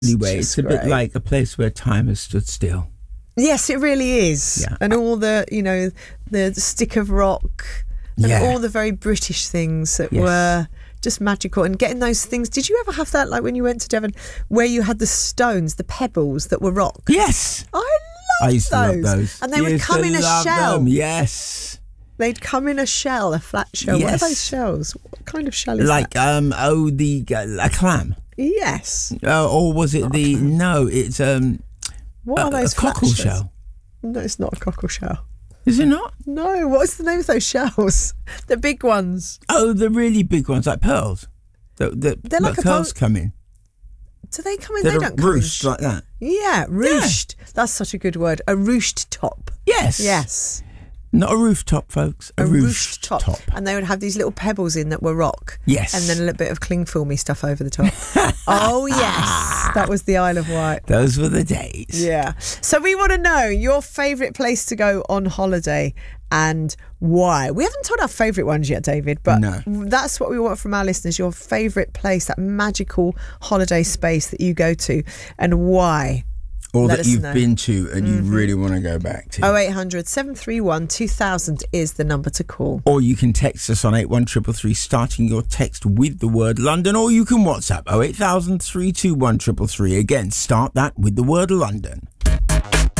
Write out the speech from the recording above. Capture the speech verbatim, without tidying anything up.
Anyway, it's a bit like a place where time has stood still. Yes, it really is. Yeah. And all the, you know, the stick of rock and Yeah. all the very British things that Yes. were just magical. And getting those things. Did you ever have that, like when you went to Devon, where you had the stones, the pebbles that were rock? Yes. I I love used to those. love those. And they would Used come to in a love shell. them. Yes. They'd come in a shell, a flat shell. What are Yes. those shells? What kind of shell is Like, that? um, oh, the, a clam. Yes. Uh, or was it the, no, it's um, What a, are those a cockle flat shells? shell. No, it's not a cockle shell. Is it not? No, what's the name of those shells? The big ones. Oh, the really big ones, like pearls. The, the, They're like the a pearls po- come in. Do they come in? They're They a don't come in. roost like that. Yeah, rooshed. That's such a good word. A rooshed top. Yes. Yes. Not a rooftop, folks. A, A roost rooshed top. top. And they would have these little pebbles in that were rock. Yes. And then a little bit of cling filmy stuff over the top. Oh, yes. That was the Isle of Wight. Those were the days. Yeah. So we want to know your favourite place to go on holiday and why. We haven't told our favourite ones yet, David, but No. that's what we want from our listeners, your favourite place, that magical holiday space that you go to and why. Or Let that us you've know. been to and you really want to go back to. oh eight hundred, seven three one, two thousand is the number to call. Or you can text us on eight one three three three, starting your text with the word London, or you can WhatsApp oh eight thousand, three two one three three three. Again, start that with the word London.